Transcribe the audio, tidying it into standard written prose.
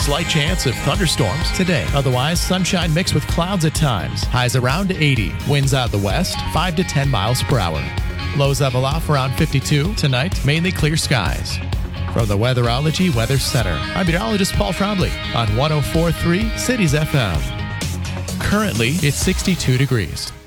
Slight chance of thunderstorms today. Otherwise, sunshine mixed with clouds at times. Highs around 80. Winds out the west, 5 to 10 miles per hour. Lows level off around 52. Tonight, mainly clear skies. From the Weatherology Weather Center, I'm meteorologist Paul Trombley on 104.3 Cities FM. Currently, it's 62 degrees.